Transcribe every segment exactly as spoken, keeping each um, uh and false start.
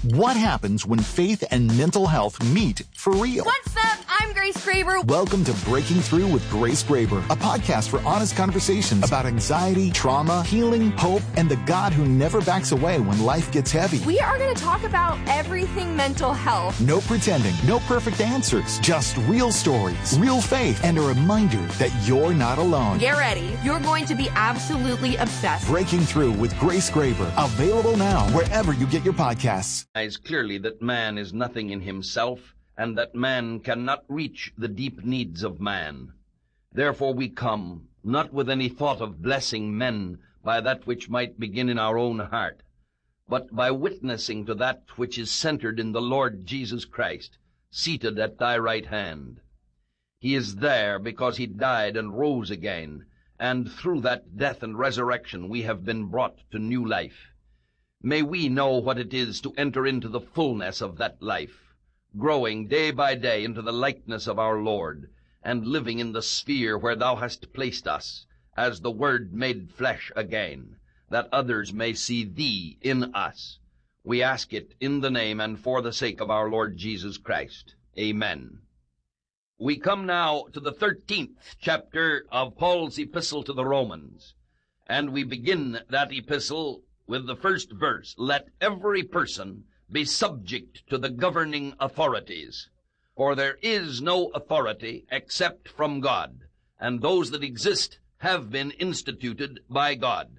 What happens when faith and mental health meet for real? What's up? I'm Grace Graber. Welcome to Breaking Through with Grace Graber, a podcast for honest conversations about anxiety, trauma, healing, hope, and the God who never backs away when life gets heavy. We are going to talk about everything mental health. No pretending, no perfect answers, just real stories, real faith, and a reminder that you're not alone. Get ready. You're going to be absolutely obsessed. Breaking Through with Grace Graber, available now wherever you get your podcasts. Clearly that man is nothing in himself, and that man cannot reach the deep needs of man. Therefore we come, not with any thought of blessing men by that which might begin in our own heart, but by witnessing to that which is centered in the Lord Jesus Christ, seated at thy right hand. He is there because he died and rose again, and through that death and resurrection we have been brought to new life. May we know what it is to enter into the fullness of that life, growing day by day into the likeness of our Lord, and living in the sphere where thou hast placed us, as the Word made flesh again, that others may see thee in us. We ask it in the name and for the sake of our Lord Jesus Christ. Amen. We come now to the thirteenth chapter of Paul's epistle to the Romans, and we begin that epistle with the first verse. Let every person be subject to the governing authorities, for there is no authority except from God, and those that exist have been instituted by God.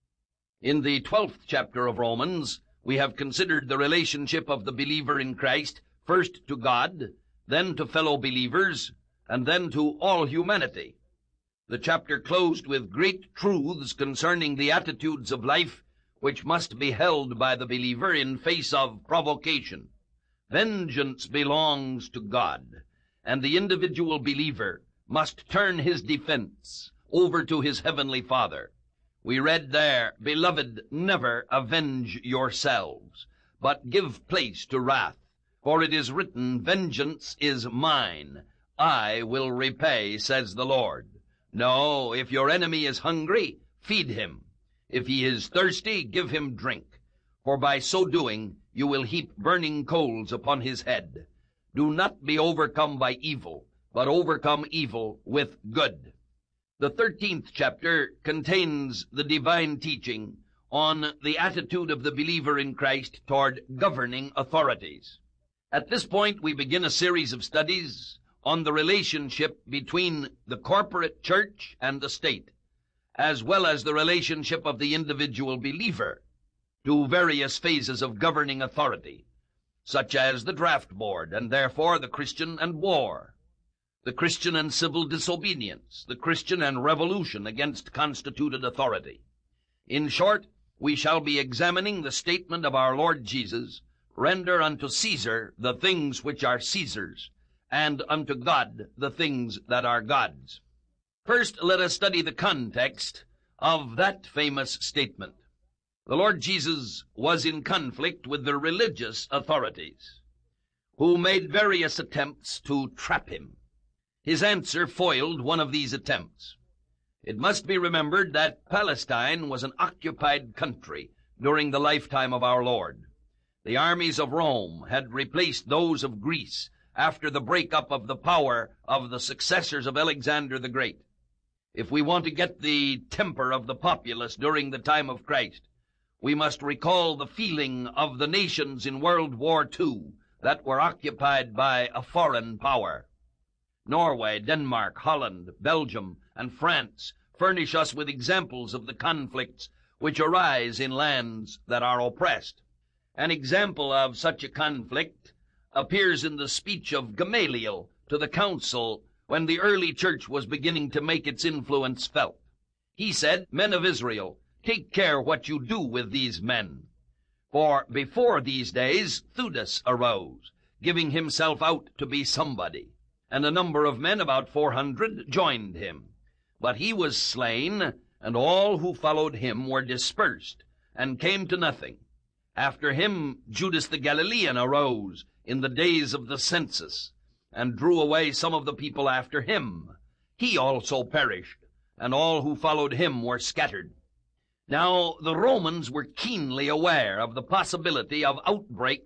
In the twelfth chapter of Romans, we have considered the relationship of the believer in Christ, first to God, then to fellow believers, and then to all humanity. The chapter closed with great truths concerning the attitudes of life which must be held by the believer in face of provocation. Vengeance belongs to God, and the individual believer must turn his defense over to his heavenly Father. We read there, Beloved, never avenge yourselves, but give place to wrath. For it is written, Vengeance is mine, I will repay, says the Lord. No, if your enemy is hungry, feed him. If he is thirsty, give him drink, for by so doing you will heap burning coals upon his head. Do not be overcome by evil, but overcome evil with good. The thirteenth chapter contains the divine teaching on the attitude of the believer in Christ toward governing authorities. At this point, we begin a series of studies on the relationship between the corporate church and the state, as well as the relationship of the individual believer to various phases of governing authority, such as the draft board, and therefore the Christian and war, the Christian and civil disobedience, the Christian and revolution against constituted authority. In short, we shall be examining the statement of our Lord Jesus, Render unto Caesar the things which are Caesar's, and unto God the things that are God's. First, let us study the context of that famous statement. The Lord Jesus was in conflict with the religious authorities, who made various attempts to trap him. His answer foiled one of these attempts. It must be remembered that Palestine was an occupied country during the lifetime of our Lord. The armies of Rome had replaced those of Greece after the breakup of the power of the successors of Alexander the Great. If we want to get the temper of the populace during the time of Christ, we must recall the feeling of the nations in World War Two that were occupied by a foreign power. Norway, Denmark, Holland, Belgium, and France furnish us with examples of the conflicts which arise in lands that are oppressed. An example of such a conflict appears in the speech of Gamaliel to the council when the early church was beginning to make its influence felt. He said, Men of Israel, take care what you do with these men. For before these days Theudas arose, giving himself out to be somebody, and a number of men, about four hundred, joined him. But he was slain, and all who followed him were dispersed, and came to nothing. After him Judas the Galilean arose in the days of the census, and drew away some of the people after him. He also perished, and all who followed him were scattered. Now the Romans were keenly aware of the possibility of outbreak